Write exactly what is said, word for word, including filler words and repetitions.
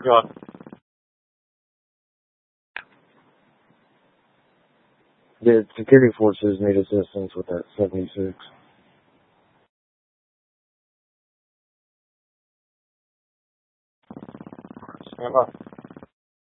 Yeah. The security forces need assistance with that seventy-six. Stand by.